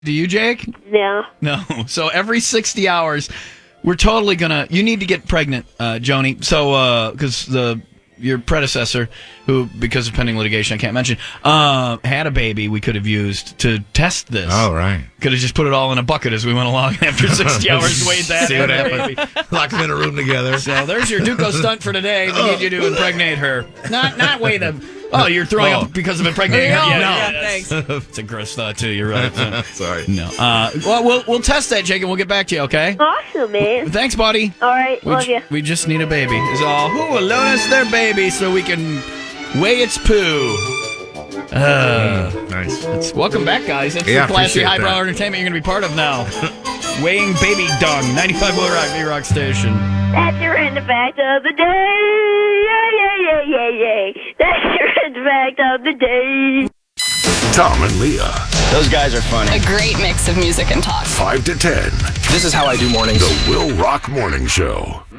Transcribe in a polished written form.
Do you, Jake? No. No. So every 60 hours, we're totally gonna. You need to get pregnant, Joni. So because your predecessor, who because of pending litigation I can't mention, had a baby we could have used to test this. Oh, right. Could have just put it all in a bucket as we went along. After 60 hours, weighed that. See what and happened. baby. Lock them in a room together. So there's your Duco stunt for today. We need you to impregnate her. Not weigh them. Oh, you're throwing up because of impregnating her? Yeah, that's- thanks. It's a gross thought, too. You're right. Sorry. No. Well, we'll test that, Jake, and we'll get back to you, okay? Awesome, man. Thanks, buddy. All right, love you. We just need a baby. Is all. Who will loan us their baby so we can weigh its poo? Nice. Welcome back, guys. That's Yeah, the classy appreciate highbrow that. entertainment you're going to be part of now. Weighing baby dung. 95 Will Rock, V-Rock Station. That's your random fact of the day. Yay. That's your random fact of the day. Tom and Leah, Those guys are funny. A great mix of music and talk. 5 to 10. This is how I do mornings. The Will Rock Morning Show.